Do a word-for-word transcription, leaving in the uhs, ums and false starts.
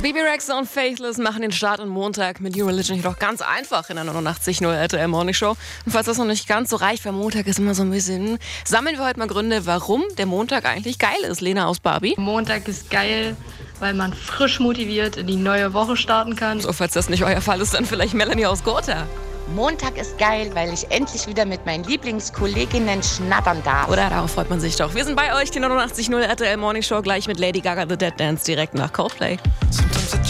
Bebe Rexha und Faithless machen den Start am Montag mit New Religion jedoch ganz einfach in der neunundachtzig Komma null R T L Morning Show. Und falls das noch nicht ganz so reicht, weil Montag ist immer so ein bisschen, sammeln wir heute mal Gründe, warum der Montag eigentlich geil ist. Lena aus Barbie. Montag ist geil, weil man frisch motiviert in die neue Woche starten kann. So, falls das nicht euer Fall ist, dann vielleicht Melanie aus Gotha. Montag ist geil, weil ich endlich wieder mit meinen Lieblingskolleginnen schnattern darf. Oder darauf freut man sich doch. Wir sind bei euch, die neunundachtzig Komma null R T L Morning Show, gleich mit Lady Gaga The Dead Dance direkt nach Coldplay.